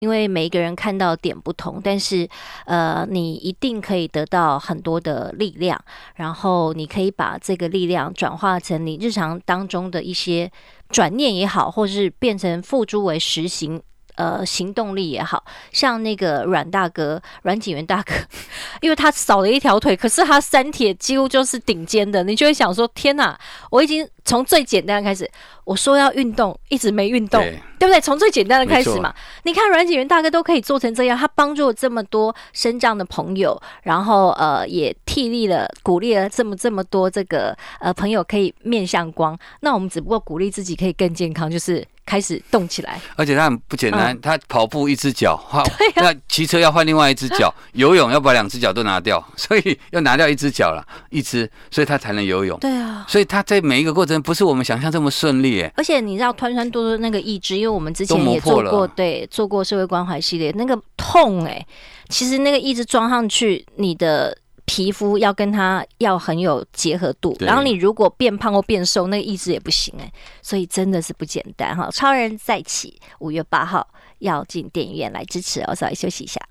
因为每一个人看到点不同，但是你一定可以得到很多的力量，然后你可以把这个力量转化成你日常当中的一些转念也好，或是变成付诸为实行。行动力也好，像那个阮景元大哥，因为他少了一条腿，可是他三铁几乎就是顶尖的，你就会想说：天哪！我已经从最简单的开始，我说要运动，一直没运动，对不对？从最简单的开始嘛。你看阮景元大哥都可以做成这样，他帮助了这么多身障的朋友，然后也鼓励了这么多这个朋友可以面向光。那我们只不过鼓励自己可以更健康，就是开始动起来。 而且他很不简单，他跑步一只脚，那骑车要换另外一只脚，游泳要把2只脚都拿掉，所以要拿掉一只脚了，所以他才能游泳。 对啊， 所以他在每一个过程不是我们想象这么顺利耶。 而且你知道湍多多那个意志，因为我们之前也做过社会关怀系列，那个痛其实那个意志装上去，你的皮肤要跟它要很有结合度，然后你如果变胖或变瘦，那个意志也不行所以真的是不简单哈。超人再起5月8号要进电影院来支持稍微休息一下。